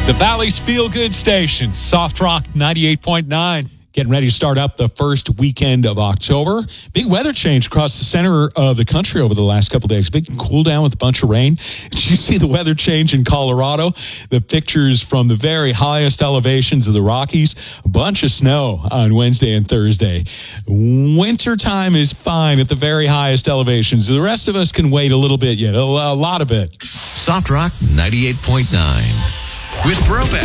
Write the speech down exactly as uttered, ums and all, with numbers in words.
The Valley's Feel Good Station, Soft Rock ninety-eight point nine. Getting ready to start up the first weekend of October. Big weather change across the center of the country over the last couple of days. Big cool down with a bunch of rain. Did you see the weather change in Colorado? The pictures from the very highest elevations of the Rockies. A bunch of snow on Wednesday and Thursday. Wintertime is fine at the very highest elevations. The rest of us can wait a little bit yet, a lot of it. Soft Rock ninety-eight point nine with Throwback.